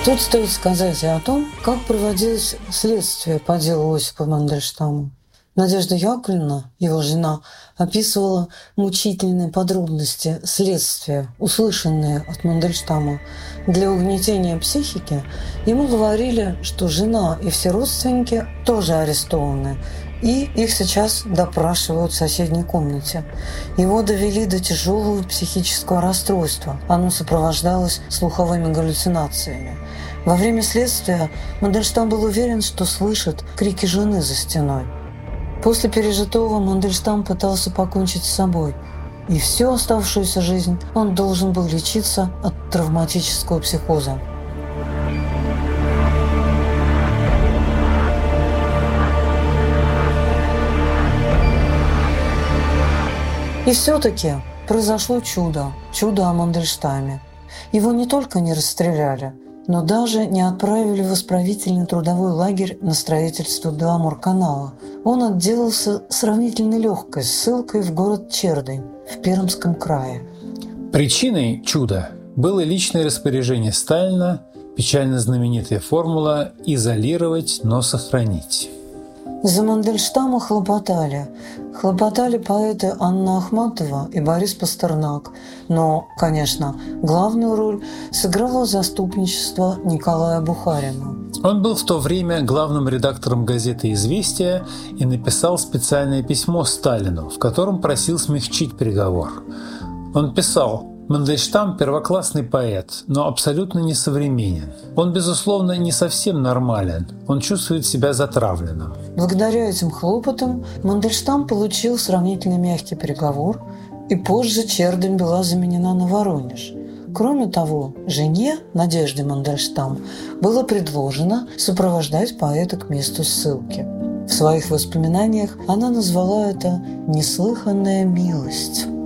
Тут стоит сказать и о том, как проводилось следствие по делу Осипа Мандельштама. Надежда Яковлевна, его жена, описывала мучительные подробности следствия, услышанные от Мандельштама. Для угнетения психики ему говорили, что жена и все родственники тоже арестованы, и их сейчас допрашивают в соседней комнате. Его довели до тяжелого психического расстройства. Оно сопровождалось слуховыми галлюцинациями. Во время следствия Мандельштам был уверен, что слышит крики жены за стеной. После пережитого Мандельштам пытался покончить с собой, и всю оставшуюся жизнь он должен был лечиться от травматического психоза. И все-таки произошло чудо о Мандельштаме. Его не только не расстреляли, но даже не отправили в исправительный трудовой лагерь на строительство Беломорканала. Он отделался сравнительно легкой ссылкой в город Чердынь в Пермском крае. Причиной чуда было личное распоряжение Сталина, печально знаменитая формула «изолировать, но сохранить». За Мандельштама хлопотали поэты Анна Ахматова и Борис Пастернак. Но, конечно, главную роль сыграло заступничество Николая Бухарина. Он был в то время главным редактором газеты «Известия» и написал специальное письмо Сталину, в котором просил смягчить приговор. Он писал: «Мандельштам – первоклассный поэт, но абсолютно несовременен. Он, безусловно, не совсем нормален. Он чувствует себя затравленным». Благодаря этим хлопотам Мандельштам получил сравнительно мягкий приговор, и позже Чердынь была заменена на Воронеж. Кроме того, жене, Надежде Мандельштам, было предложено сопровождать поэта к месту ссылки. В своих воспоминаниях она назвала это «неслыханная милость».